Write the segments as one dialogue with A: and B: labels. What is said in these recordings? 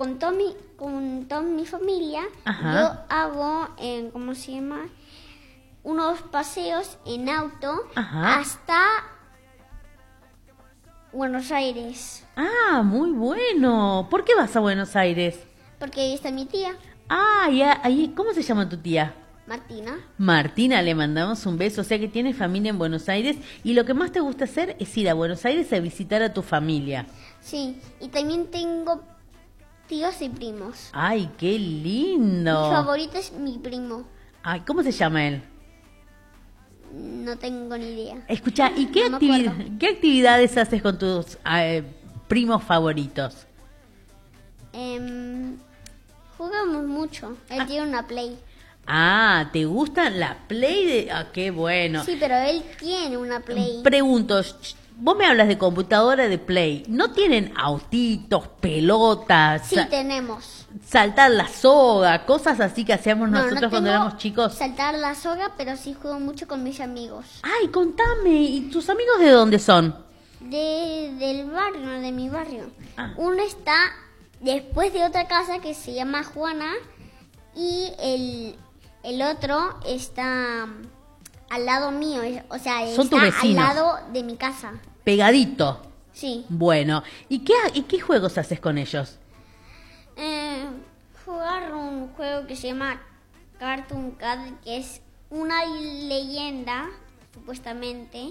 A: con toda mi familia,
B: Ajá.
A: yo hago, ¿cómo se llama? Unos paseos en auto
B: Ajá.
A: hasta Buenos Aires,
B: Ah, muy bueno. ¿Por qué vas a Buenos Aires?
A: porque ahí está mi tía,
B: Ah, ahí, ¿cómo se llama tu tía?
A: Martina.
B: Martina, le mandamos un beso, o sea que tienes familia en Buenos Aires y lo que más te gusta hacer es ir a Buenos Aires a visitar a tu familia.
A: Sí, y también tengo tíos y primos.
B: Ay, qué
A: Mi
B: lindo.
A: favorito es mi primo.
B: Ay, ¿cómo se llama él?
A: No tengo ni idea.
B: Escucha, ¿y qué,
A: No me acuerdo.
B: qué actividades haces con tus primos favoritos?
A: Jugamos mucho. Él tiene una Play.
B: Ah, ¿te gusta la Play de...? Ah, qué bueno.
A: Sí, pero él tiene una Play.
B: Pregunto, vos me hablas de computadora de Play, ¿no tienen autitos, pelotas,
A: Sí, tenemos.
B: saltar la soga, cosas así que hacíamos
A: No,
B: nosotros
A: no
B: cuando
A: tengo
B: éramos chicos?
A: saltar la soga, pero sí juego mucho con mis amigos.
B: Ay, contame, ¿y tus amigos de dónde son?
A: Del barrio, de mi barrio.
B: Ah.
A: Uno está después de otra casa que se llama Juana y el otro está al lado mío, o sea,
B: Son tus
A: está al
B: vecinos.
A: lado de mi casa.
B: Pegadito.
A: Sí.
B: Bueno, ¿y qué juegos haces con ellos?
A: Jugar un juego que se llama Cartoon Cat, que es una leyenda, supuestamente.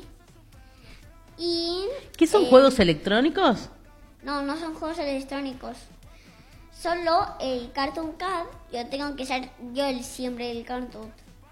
A: Y
B: ¿Qué son juegos electrónicos?
A: no son juegos electrónicos. Solo el Cartoon Cat, yo tengo que ser yo siempre el Cartoon.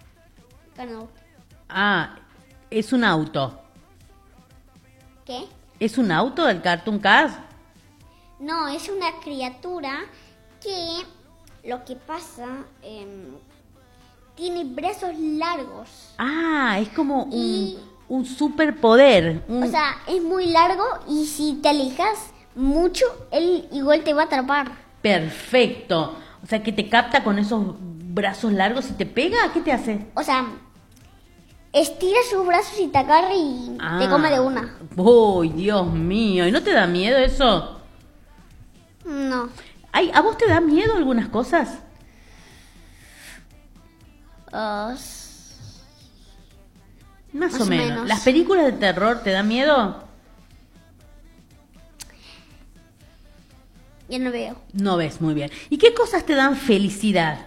B: Ah, es un auto.
A: ¿Qué?
B: ¿Es un auto el Cartoon Cast?
A: No, es una criatura que lo que pasa tiene brazos largos.
B: Ah, es como
A: Y-
B: un superpoder.
A: O sea, es muy largo y si te alejas mucho, él igual te va a atrapar.
B: Perfecto. O sea, que te capta con esos brazos largos y te pega. ¿Qué te hace?
A: O sea, estira sus brazos y te agarra y te come de una.
B: Uy, Dios mío. ¿Y no te da miedo eso?
A: No.
B: Ay, ¿a vos te da miedo algunas cosas? Más o menos. ¿Las películas de terror te dan miedo?
A: Ya no veo.
B: No ves muy bien. ¿Y qué cosas te dan felicidad?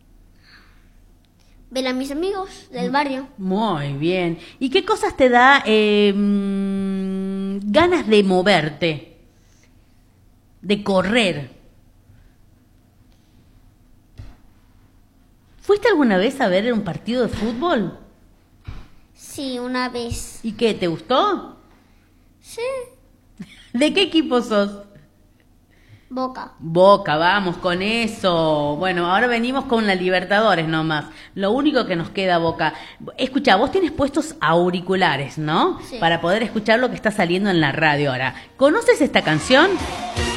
A: Ver a mis amigos del barrio.
B: Muy bien. ¿Y qué cosas te da ganas de moverte? De correr. ¿Fuiste alguna vez a ver un partido de fútbol?
A: Sí, una vez.
B: ¿Y qué? ¿Te gustó?
A: Sí.
B: ¿De qué equipo sos?
A: Boca.
B: Boca, vamos con eso. Bueno, ahora venimos con la Libertadores nomás. Lo único que nos queda, Boca. Escucha, vos tienes puestos auriculares, ¿no?
A: Sí.
B: Para poder escuchar lo que está saliendo en la radio ahora. ¿Conoces esta canción?